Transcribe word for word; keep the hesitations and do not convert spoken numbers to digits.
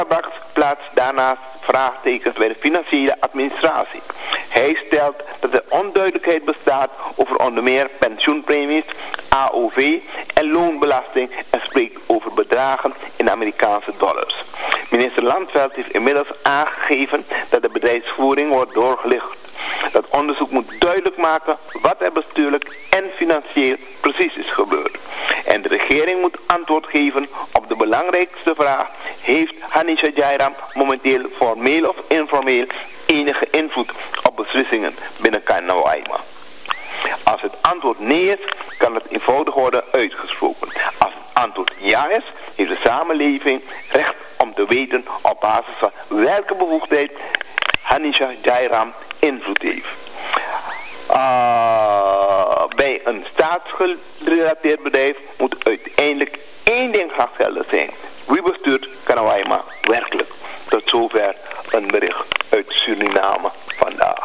Bakkers plaatst daarnaast vraagtekens bij de financiële administratie. Hij stelt dat er onduidelijkheid bestaat over onder meer pensioenpremies, A O V en loonbelasting en spreekt over bedragen in Amerikaanse dollars. Minister Landveld heeft inmiddels aangegeven dat de bedrijfsvoering wordt doorgelicht. Dat onderzoek moet duidelijk maken wat er bestuurlijk en financieel precies is gebeurd. En de regering moet antwoord geven op de belangrijkste vraag: heeft Hanisha Jairam momenteel formeel of informeel enige invloed op beslissingen binnen Kanawaima? Als het antwoord nee is, kan het eenvoudig worden uitgesproken. Als het antwoord ja is, heeft de samenleving recht om te weten op basis van welke bevoegdheid Hanisha Jairam invloed heeft. Uh, bij een staatsgerelateerd bedrijf moet uiteindelijk één ding vastgelegd zijn: wie bestuurt Kanawaima werkelijk? Tot zover een bericht uit Suriname.